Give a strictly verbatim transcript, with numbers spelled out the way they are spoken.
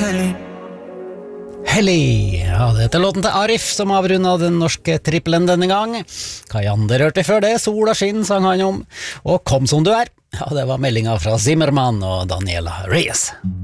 Hellig, ja, dette er låten til Arif som avrundet den norske trippelen denne gang. Kajander hørte før det, Sola skinn sang han om, og Kom som du er, ja, det var meldinga fra Zimmermann og Daniela Reyes.